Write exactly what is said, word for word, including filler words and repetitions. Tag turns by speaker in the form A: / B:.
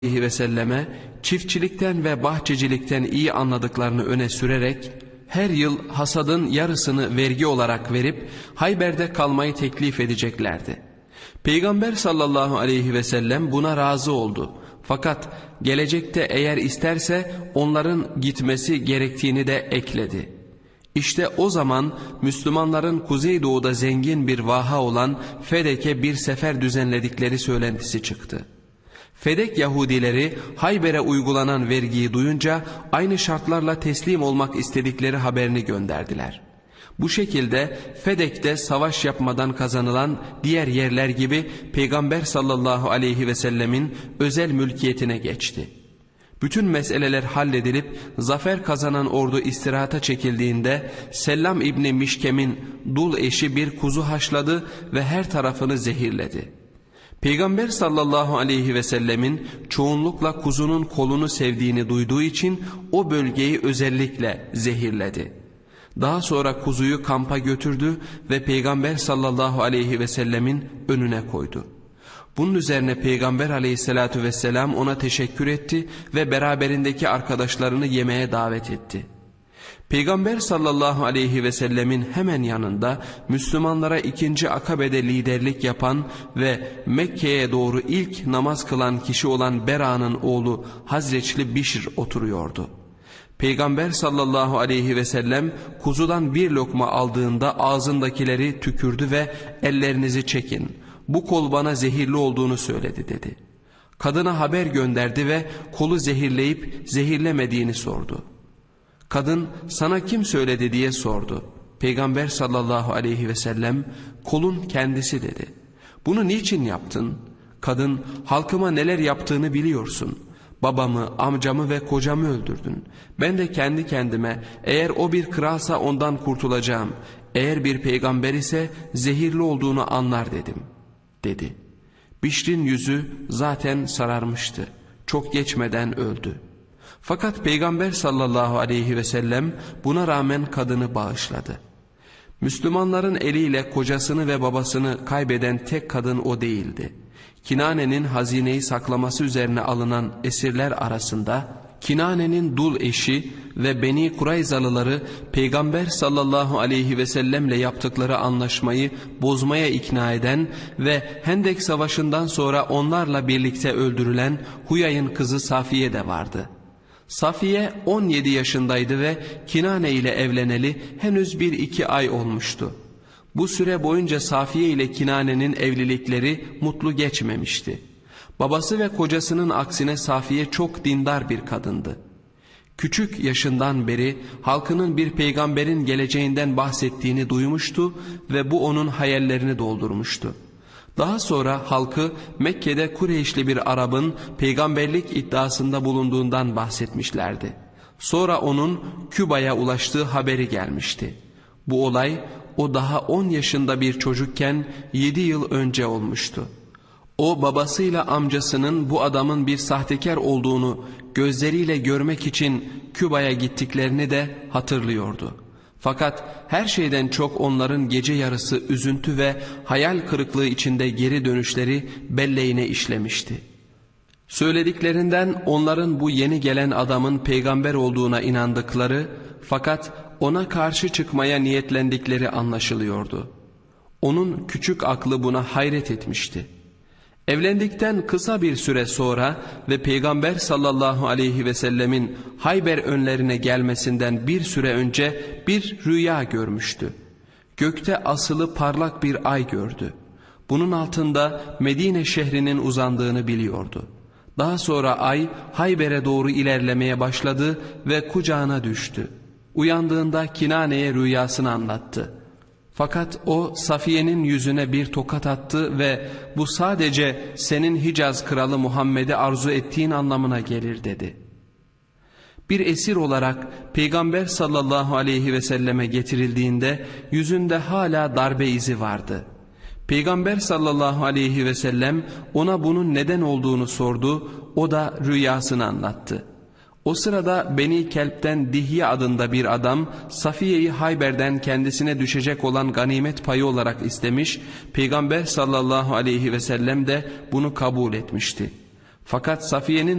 A: ve selleme çiftçilikten ve bahçecilikten iyi anladıklarını öne sürerek her yıl hasadın yarısını vergi olarak verip Hayber'de kalmayı teklif edeceklerdi. Peygamber sallallahu aleyhi ve sellem buna razı oldu. Fakat gelecekte eğer isterse onların gitmesi gerektiğini de ekledi. İşte o zaman Müslümanların kuzeydoğuda zengin bir vaha olan Fedek'e bir sefer düzenledikleri söylentisi çıktı. Fedek Yahudileri Hayber'e uygulanan vergiyi duyunca aynı şartlarla teslim olmak istedikleri haberini gönderdiler. Bu şekilde Fedek'te savaş yapmadan kazanılan diğer yerler gibi Peygamber sallallahu aleyhi ve sellemin özel mülkiyetine geçti. Bütün meseleler halledilip zafer kazanan ordu istirahata çekildiğinde Sellam İbni Mişkem'in dul eşi bir kuzu haşladı ve her tarafını zehirledi. Peygamber sallallahu aleyhi ve sellemin çoğunlukla kuzunun kolunu sevdiğini duyduğu için o bölgeyi özellikle zehirledi. Daha sonra kuzuyu kampa götürdü ve Peygamber sallallahu aleyhi ve sellemin önüne koydu. Bunun üzerine Peygamber aleyhissalatu vesselam ona teşekkür etti ve beraberindeki arkadaşlarını yemeğe davet etti. Peygamber sallallahu aleyhi ve sellemin hemen yanında Müslümanlara ikinci Akabe'de liderlik yapan ve Mekke'ye doğru ilk namaz kılan kişi olan Bera'nın oğlu Hazreçli Bişr oturuyordu. Peygamber sallallahu aleyhi ve sellem kuzudan bir lokma aldığında ağzındakileri tükürdü ve ellerinizi çekin, bu kol bana zehirli olduğunu söyledi dedi. Kadına haber gönderdi ve kolu zehirleyip zehirlemediğini sordu. Kadın sana kim söyledi diye sordu. Peygamber sallallahu aleyhi ve sellem kolun kendisi dedi. Bunu niçin yaptın? Kadın halkıma neler yaptığını biliyorsun. Babamı, amcamı ve kocamı öldürdün. Ben de kendi kendime eğer o bir kralsa ondan kurtulacağım. Eğer bir peygamber ise zehirli olduğunu anlar dedim dedi. Bişr'in yüzü zaten sararmıştı. Çok geçmeden öldü. Fakat Peygamber sallallahu aleyhi ve sellem buna rağmen kadını bağışladı. Müslümanların eliyle kocasını ve babasını kaybeden tek kadın o değildi. Kinane'nin hazineyi saklaması üzerine alınan esirler arasında Kinane'nin dul eşi ve Beni Kurayzalıları Peygamber sallallahu aleyhi ve sellemle yaptıkları anlaşmayı bozmaya ikna eden ve Hendek Savaşı'ndan sonra onlarla birlikte öldürülen Huyay'ın kızı Safiye de vardı. Safiye on yedi yaşındaydı ve Kinane ile evleneli henüz bir iki ay olmuştu. Bu süre boyunca Safiye ile Kinane'nin evlilikleri mutlu geçmemişti. Babası ve kocasının aksine Safiye çok dindar bir kadındı. Küçük yaşından beri halkının bir peygamberin geleceğinden bahsettiğini duymuştu ve bu onun hayallerini doldurmuştu. Daha sonra halkı Mekke'de Kureyşli bir Arap'ın peygamberlik iddiasında bulunduğundan bahsetmişlerdi. Sonra onun Küba'ya ulaştığı haberi gelmişti. Bu olay o daha on yaşında bir çocukken yedi yıl önce olmuştu. O babasıyla amcasının bu adamın bir sahtekar olduğunu gözleriyle görmek için Küba'ya gittiklerini de hatırlıyordu. Fakat her şeyden çok onların gece yarısı üzüntü ve hayal kırıklığı içinde geri dönüşleri belleğine işlemişti. Söylediklerinden onların bu yeni gelen adamın peygamber olduğuna inandıkları fakat ona karşı çıkmaya niyetlendikleri anlaşılıyordu. Onun küçük aklı buna hayret etmişti. Evlendikten kısa bir süre sonra ve Peygamber sallallahu aleyhi ve sellemin Hayber önlerine gelmesinden bir süre önce bir rüya görmüştü. Gökte asılı parlak bir ay gördü. Bunun altında Medine şehrinin uzandığını biliyordu. Daha sonra ay Hayber'e doğru ilerlemeye başladı ve kucağına düştü. Uyandığında Kinane'ye rüyasını anlattı. Fakat o Safiye'nin yüzüne bir tokat attı ve bu sadece senin Hicaz kralı Muhammed'i arzu ettiğin anlamına gelir dedi. Bir esir olarak Peygamber sallallahu aleyhi ve selleme getirildiğinde yüzünde hala darbe izi vardı. Peygamber sallallahu aleyhi ve sellem ona bunun neden olduğunu sordu, o da rüyasını anlattı. O sırada Beni Kelp'ten Dihye adında bir adam Safiye'yi Hayber'den kendisine düşecek olan ganimet payı olarak istemiş, Peygamber sallallahu aleyhi ve sellem de bunu kabul etmişti. Fakat Safiye'nin